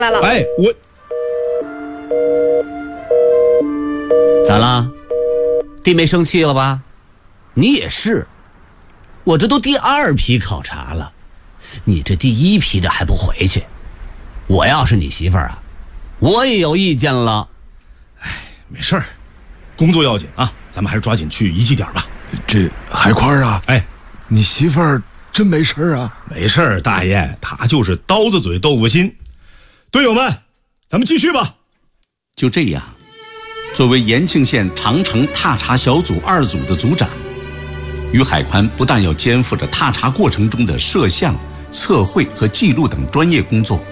来了。 哎，我咋啦？弟妹生气了吧？你也是，我这都第2批考察了，你这第1批的还不回去？我要是你媳妇儿啊，我也有意见了。 没事儿，工作要紧啊，咱们还是抓紧去遗迹点吧。 这海宽啊， 哎， 你媳妇儿真没事啊？ 没事儿，大爷，他就是刀子嘴豆腐心。队友们，咱们继续吧。 就这样，作为延庆县长城踏查小组2组的组长，于海宽不但要肩负着踏查过程中的摄像、测绘和记录等专业工作，